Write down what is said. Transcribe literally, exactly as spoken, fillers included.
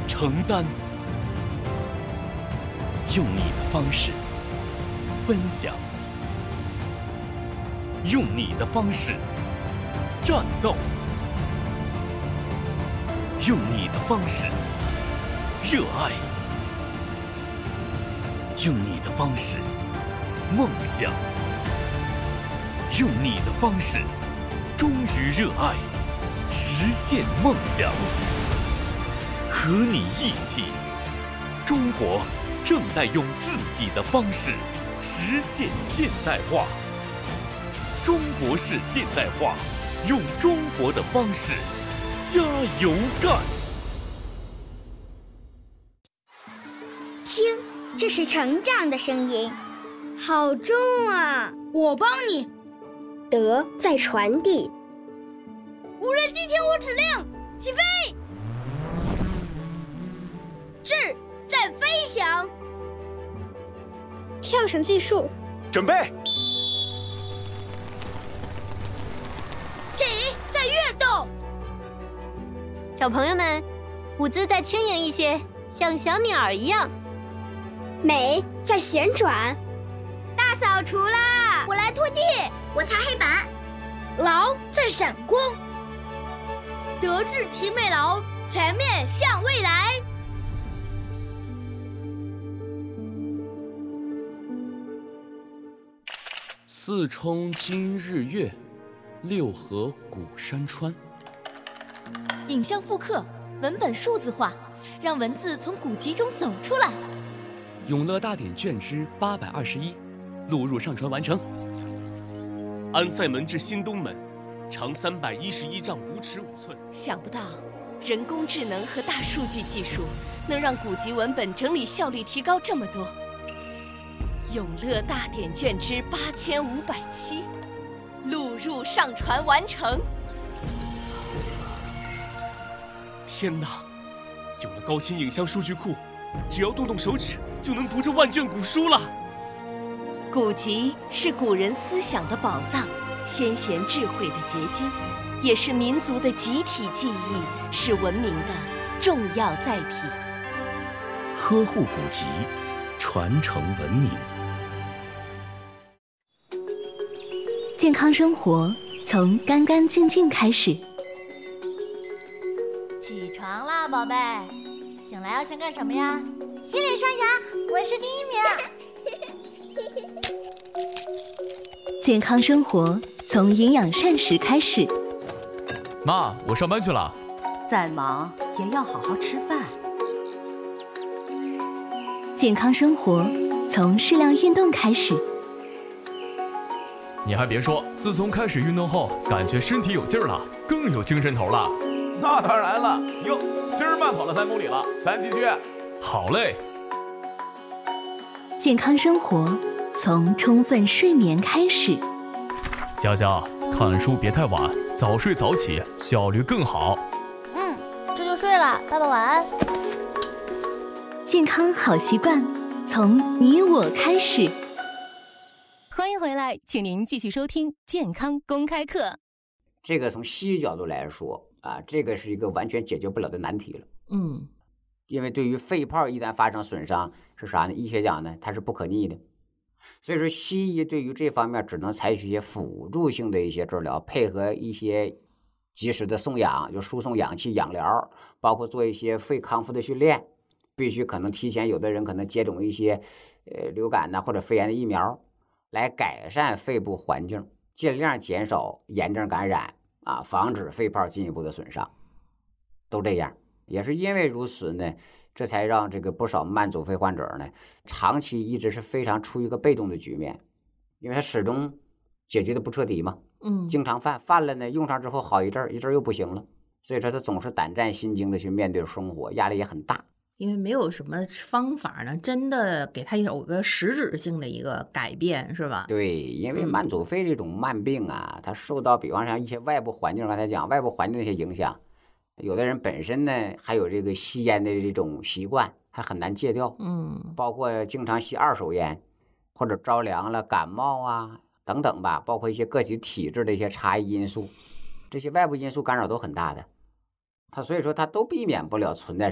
承担，用你的方式分享，用你的方式战斗，用你的方式热爱，用你的方式梦想，用你的方式忠于热爱，实现梦想。和你一起，中国正在用自己的方式实现现代化。中国式现代化，用中国的方式加油干！ 听，这是成长的声音，好重啊！ 我帮你。 德在传递。 无人机听我指令，起飞！智在飞翔。 跳绳计数。 准备。 体在跃动。 小朋友们，舞姿再轻盈一些，像小鸟儿一样。 美在旋转。 大扫除啦！ 我来拖地， 我擦黑板。 劳在闪光。德智体美劳，全面向未来。 四冲今日月，六合古山川。 影像复刻，文本数字化，让文字从古籍中走出来。 永乐大典卷之八百二十一，录入上传完成。 安塞门至新东门，长三百一十一丈五尺五寸。 想不到，人工智能和大数据技术能让古籍文本整理效率提高这么多。永乐大典卷之八千五百七，录入上传完成。 天哪！有了高清影像数据库，只要动动手指就能读这万卷古书了。 古籍是古人思想的宝藏，先贤智慧的结晶，也是民族的集体记忆，是文明的重要载体。 呵护古籍，传承文明。 健康生活从干干净净开始。 起床啦，宝贝！醒来要先干什么呀？ 洗脸刷牙，我是第一名。 健康生活从营养膳食开始。 妈，我上班去了。 再忙也要好好吃饭。 健康生活从适量运动开始。 你还别说，自从开始运动后，感觉身体有劲儿了，更有精神头了。 那当然了，哟，今儿慢跑了三公里了，咱继续。 好嘞。 健康生活从充分睡眠开始。 佳佳，看书别太晚，早睡早起，效率更好。 嗯，这就睡了，爸爸晚安。 健康好习惯从你我开始。 欢迎回来，请您继续收听健康公开课。 这个从西医角度来说啊，这个是一个完全解决不了的难题了。 嗯， 因为对于肺泡一旦发生损伤，是啥呢？医学讲呢，它是不可逆的。所以说，西医对于这方面只能采取一些辅助性的一些治疗，配合一些及时的送氧，就输送氧气、氧疗，包括做一些肺康复的训练。必须可能提前，有的人可能接种一些呃流感呐、或者肺炎的疫苗。来改善肺部环境，尽量减少炎症感染啊，防止肺泡进一步的损伤，都这样。也是因为如此呢，这才让这个不少慢阻肺患者呢，长期一直是非常处于一个被动的局面，因为他始终解决的不彻底嘛， 嗯， 经常犯，犯了呢，用上之后好一阵儿，一阵儿又不行了，所以说他总是胆战心惊的去面对生活，压力也很大。 因为没有什么方法呢，真的给他有个实质性的一个改变，是吧？ 对，因为慢阻肺这种慢病啊，它受到比方说一些外部环境，刚才讲外部环境的一些影响，有的人本身呢还有这个吸烟的这种习惯，还很难戒掉。 嗯， 包括经常吸二手烟，或者着凉了、感冒啊等等吧，包括一些个体体质的一些差异因素，这些外部因素干扰都很大的。他所以说他都避免不了存在